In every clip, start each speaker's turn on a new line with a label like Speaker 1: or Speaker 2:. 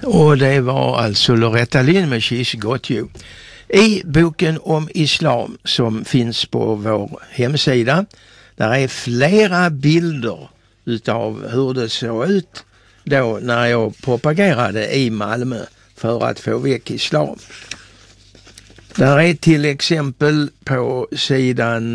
Speaker 1: Och det var alltså Loretta Lynn med She's Got You. I boken om islam som finns på vår hemsida, där är flera bilder utav hur det såg ut då när jag propagerade i Malmö för att få väck islam. Där är till exempel på sidan,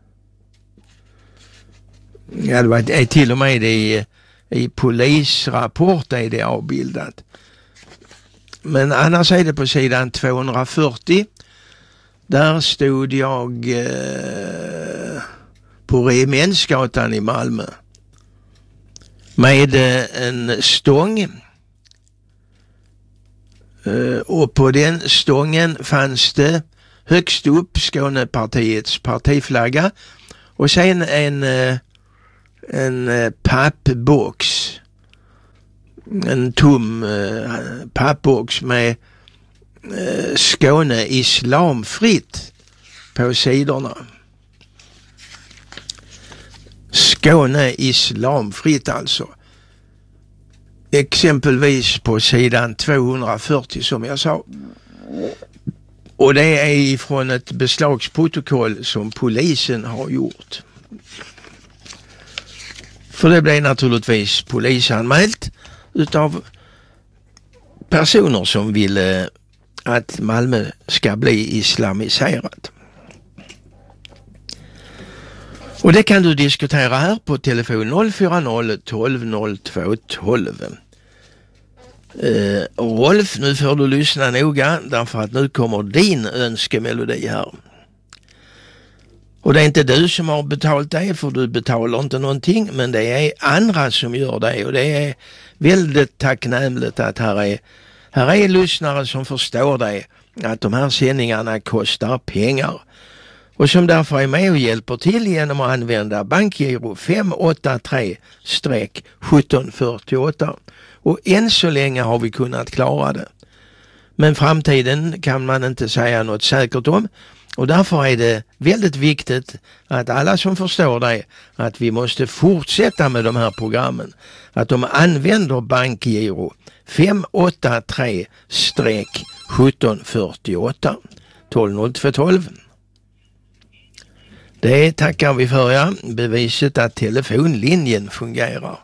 Speaker 1: ja, det är till och med i polisrapport är det avbildat. Men annars är det på sidan 240. Där stod jag på Regementsgatan i Malmö med en stång. Och på den stången fanns det högst upp Skånepartiets partiflagga och sen en pappbox, en tom pappbox med Skåne islamfritt på sidorna. Skåne islamfritt alltså. Exempelvis på sidan 240 som jag sa. Och det är från ett beslagsprotokoll som polisen har gjort. För det blev naturligtvis polisanmält utav personer som ville att Malmö ska bli islamiserat. Och det kan du diskutera här på telefon 040 12 02 12. Rolf, nu får du lyssna noga därför att nu kommer din önskemelodi här. Och det är inte du som har betalt det, för du betalar inte någonting, men det är andra som gör det, och det är väldigt tacknämligt att här är lyssnare som förstår det, att de här sändningarna kostar pengar och som därför är med och hjälper till genom att använda bankgiro 583-1748. Och än så länge har vi kunnat klara det. Men framtiden kan man inte säga något säkert om. Och därför är det väldigt viktigt att alla som förstår det, att vi måste fortsätta med de här programmen. Att de använder bankgiro 583-1748 12 Det tackar vi för, ja. Beviset att telefonlinjen fungerar.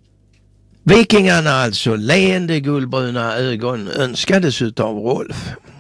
Speaker 1: Vikingarna alltså, leende guldbruna ögon önskades utav Rolf.